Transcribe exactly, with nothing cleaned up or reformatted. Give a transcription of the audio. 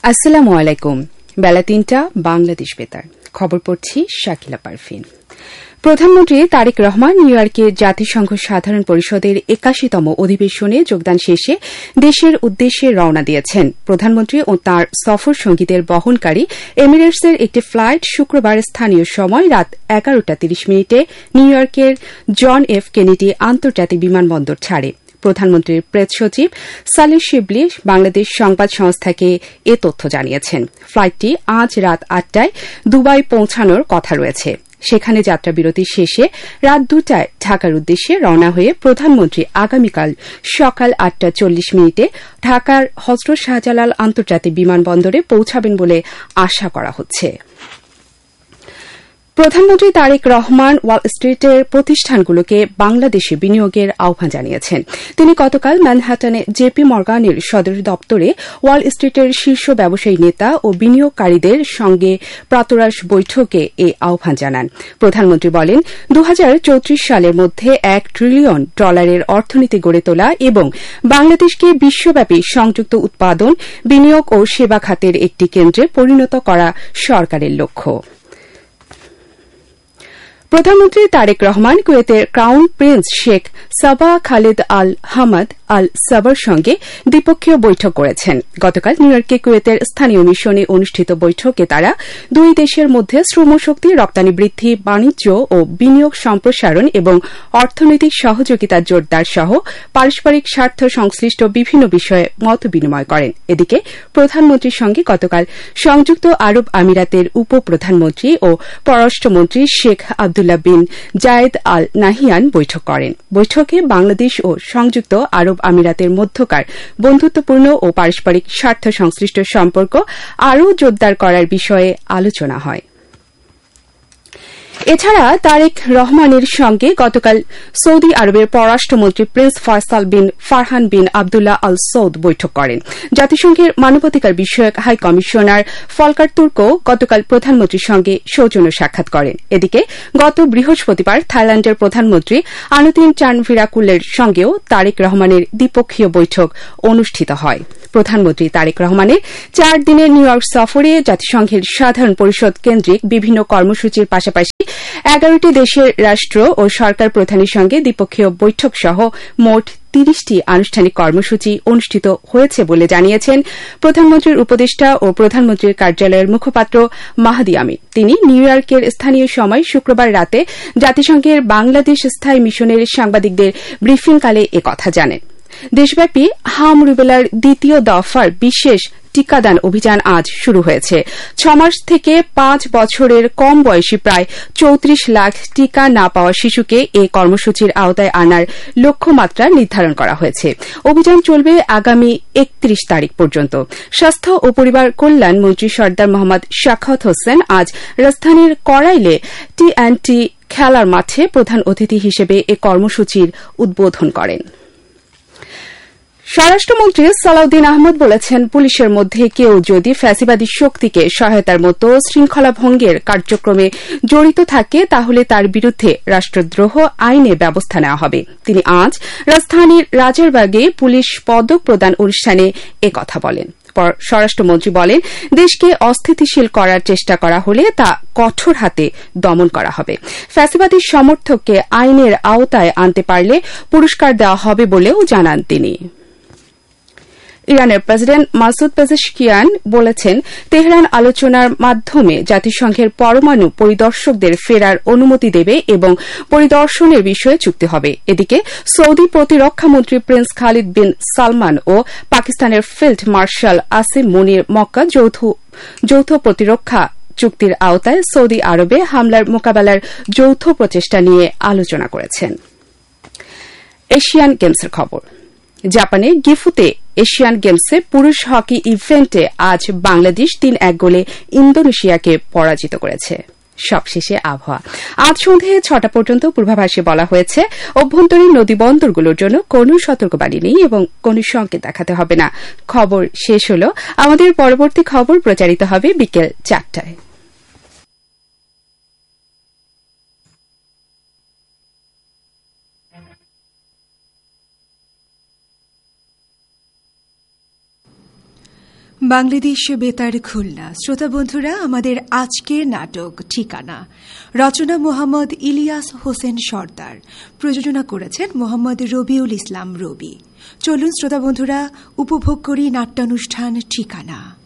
আসসালামু আলাইকুম। বেলা তিনটা, বাংলাদেশ বেতার খবর পড়ছি শাকিলা পারফিন। প্রধানমন্ত্রী তারেক রহমান নিউ ইয়র্কে জাতিসংঘ সাধারণ পরিষদের একাশিতম অধিবেশনে যোগদান শেষে দেশের উদ্দেশ্যে রওনা দিয়েছেন। প্রধানমন্ত্রী ও তাঁর সফর সঙ্গীদের বহনকারী এমিরেটসের একটি ফ্লাইট শুক্রবার স্থানীয় সময় রাত এগারোটা তিরিশ মিনিটে নিউ ইয়র্কের জন এফ কেনেডি আন্তর্জাতিক বিমানবন্দর ছাড়ে। প্রধানমন্ত্রীর প্রেস সচিব সালেহ শিবলি বাংলাদেশ সংবাদ সংস্থাকে এ তথ্য জানিয়েছেন। ফ্লাইটটি আজ রাত আটটায় দুবাই পৌঁছানোর কথা রয়েছে। সেখানে যাত্রাবিরতি শেষে রাত দুটায় ঢাকার উদ্দেশ্যে রওনা হয়ে প্রধানমন্ত্রী আগামীকাল সকাল আটটা চল্লিশ মিনিটে ঢাকার হযরত শাহজালাল আন্তর্জাতিক বিমানবন্দরে পৌঁছাবেন বলে আশা করা হচ্ছে। প্রধানমন্ত্রী তারেক রহমান ওয়াল স্ট্রিটের প্রতিষ্ঠানগুলোকে বাংলাদেশে বিনিয়োগের আহ্বান জানিয়েছেন। তিনি গতকাল ম্যানহাটানে জেপি মর্গানের সদর দপ্তরে ওয়াল স্ট্রিটের শীর্ষ ব্যবসায়ী নেতা ও বিনিয়োগকারীদের সঙ্গে প্রাতরাশ বৈঠকে এই আহ্বান জানান। প্রধানমন্ত্রী বলেন, দু হাজার চৌত্রিশ সালের মধ্যে এক ট্রিলিয়ন ডলারের অর্থনীতি গড়ে তোলা এবং বাংলাদেশকে বিশ্বব্যাপী সংযুক্ত উৎপাদন, বিনিয়োগ ও সেবা খাতের একটি কেন্দ্রে পরিণত করা সরকারের লক্ষ্য। প্রধানমন্ত্রী তারেক রহমান কুয়েতের crown Prince Sheikh Saba Khalid আল হামাদ আল সাবার সঙ্গে দ্বিপক্ষীয় বৈঠক করেছেন। গতকাল নিউইয়র্কে কুয়েতের স্থানীয় মিশনে অনুষ্ঠিত বৈঠকে তারা দুই দেশের মধ্যে শ্রমশক্তি রপ্তানি বৃদ্ধি, বাণিজ্য ও বিনিয়োগ সম্প্রসারণ এবং অর্থনৈতিক সহযোগিতা জোরদার সহ পারস্পরিক স্বার্থ সংশ্লিষ্ট বিভিন্ন বিষয়ে মত বিনিময় করেন। এদিকে প্রধানমন্ত্রীর সঙ্গে গতকাল সংযুক্ত আরব আমিরাতের উপ প্রধানমন্ত্রী ও পররাষ্ট্রমন্ত্রী শেখ আব্দুল্লাহ বিন জায়েদ আল নাহিয়ান বৈঠক করেন। বৈঠকে বাংলাদেশ ও সংযুক্ত আরব আমিরাতের মধ্যকার বন্ধুত্বপূর্ণ ও পারস্পরিক স্বার্থ সংশ্লিষ্ট সম্পর্ক আরও জোরদার করার বিষয়ে আলোচনা হয়। এছাড়া তারেক রহমানের সঙ্গে গতকাল সৌদি আরবের পররাষ্ট্রমন্ত্রী প্রিন্স ফয়সাল বিন ফারহান বিন আবদুল্লাহ আল সৌদ বৈঠক করেন। জাতিসংঘের মানবাধিকার বিষয়ক হাই কমিশনার ফলকার তুর্কও গতকাল প্রধানমন্ত্রীর সঙ্গে সৌজন্য সাক্ষাৎ করেন। এদিকে গত বৃহস্পতিবার থাইল্যান্ডের প্রধানমন্ত্রী আনুতিন চানভিরাকুলের সঙ্গেও তারেক রহমানের দ্বিপক্ষীয় বৈঠক অনুষ্ঠিত হয়। প্রধানমন্ত্রী তারেক রহমানের চার দিনের নিউ ইয়র্ক সফরে জাতিসংঘের সাধারণ পরিষদ কেন্দ্রিক বিভিন্ন কর্মসূচির পাশাপাশি এগারোটি দেশের রাষ্ট্র ও সরকার প্রধানের সঙ্গে দ্বিপক্ষীয় বৈঠক সহ মোট তিরিশটি আনুষ্ঠানিক কর্মসূচি অনুষ্ঠিত হয়েছে বলে জানিয়েছেন প্রধানমন্ত্রীর উপদেষ্টা ও প্রধানমন্ত্রীর কার্যালয়ের মুখপাত্র মাহাদি আমিন। তিনি নিউ ইয়র্কের স্থানীয় সময় শুক্রবার রাতে জাতিসংঘের বাংলাদেশ স্থায়ী মিশনের সাংবাদিকদের ব্রিফিংকালে এ কথা জানান। দেশব্যাপী হাম রুবেলার দ্বিতীয় দফার বিশেষ টিকাদান অভিযান আজ শুরু হয়েছে। ছমাস থেকে পাঁচ বছরের কম বয়সী প্রায় চৌত্রিশ লাখ টিকা না পাওয়া শিশুকে এই কর্মসূচির আওতায় আনার লক্ষ্যমাত্রা নির্ধারণ করা হয়েছে। অভিযান চলবে আগামী একত্রিশ তারিখ পর্যন্ত। স্বাস্থ্য ও পরিবার কল্যাণ মন্ত্রী সর্দার মোহাম্মদ শাখাওয়াত হোসেন আজ রাজধানীর কড়াইলে টি অ্যান্ড টি খেলার মাঠে প্রধান অতিথি হিসেবে এ কর্মসূচির উদ্বোধন করেন। স্বরাষ্ট্রমন্ত্রী সালাউদ্দিন আহমদ বলেছেন, পুলিশের মধ্যে কেউ যদি ফ্যাসিবাদী শক্তিকে সহায়তার মতো শৃঙ্খলা ভঙ্গের কার্যক্রমে জড়িত থাকে তাহলে তার বিরুদ্ধে রাষ্ট্রদ্রোহ আইনে ব্যবস্থা নেওয়া হবে। তিনি আজ রাজধানীর রাজারবাগে পুলিশ পদক প্রদান অনুষ্ঠানে একথা বলেন। স্বরাষ্ট্রমন্ত্রী বলেন, দেশকে অস্থিতিশীল করার চেষ্টা করা হলে তা কঠোর হাতে দমন করা হবে। ফ্যাসিবাদী সমর্থককে আইনের আওতায় আনতে পারলে পুরস্কার দেওয়া হবে বলেও জানান তিনি। ইরানের প্রেসিডেন্ট মাসুদ পেজেশকিয়ান বলেছেন, তেহরান আলোচনার মাধ্যমে জাতিসংঘের পরমাণু পরিদর্শকদের ফেরার অনুমতি দেবে এবং পরিদর্শনের বিষয়ে চুক্তি হবে। এদিকে সৌদি প্রতিরক্ষামন্ত্রী প্রিন্স খালিদ বিন সালমান ও পাকিস্তানের ফিল্ড মার্শাল আসিম মুনির মক্কা যৌথ প্রতিরক্ষা চুক্তির আওতায় সৌদি আরবে হামলার মোকাবেলার যৌথ প্রচেষ্টা নিয়ে আলোচনা করেছেন। এশিয়ান গেমসের খবর। জাপানে গিফুতে এশিয়ান গেমসে পুরুষ হকি ইভেন্টে আজ বাংলাদেশ তিন এক গোলে ইন্দোনেশিয়াকে পরাজিত করেছে। সবশেষে আবহাওয়া। আজ সন্ধ্যে ছটা পর্যন্ত পূর্বাভাসে বলা হয়েছে, অভ্যন্তরীণ নদী বন্দরগুলোর জন্য কোনো সতর্কবাণী নেই এবং কোনো সংকেত দেখাতে হবে না। খবর শেষ হল। আমাদের পরবর্তী খবর প্রচারিত হবে বিকেল চারটায়। বাংলাদেশ বেতার খুলনা। শ্রোতা বন্ধুরা, আমাদের আজকের নাটক ঠিকানা, রচনা মোহাম্মদ ইলিয়াস হোসেন সর্দার, প্রযোজনা করেছেন মোহাম্মদ রবিউল ইসলাম রবি। চলুন শ্রোতা বন্ধুরা, উপভোগ করি নাট্যানুষ্ঠান ঠিকানা।